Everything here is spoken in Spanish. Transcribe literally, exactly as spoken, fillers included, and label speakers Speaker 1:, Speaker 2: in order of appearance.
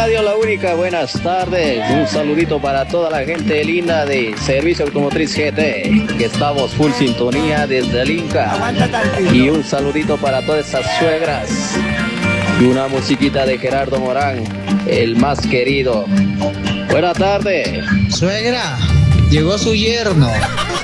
Speaker 1: Radio La Única, buenas tardes. Un saludito para toda la gente linda de Servicio Automotriz G T, que estamos full sintonía desde el Inca. Y un saludito para todas esas suegras. Y una musiquita de Gerardo Morán, el más querido. Buenas tardes.
Speaker 2: Suegra, llegó su yerno.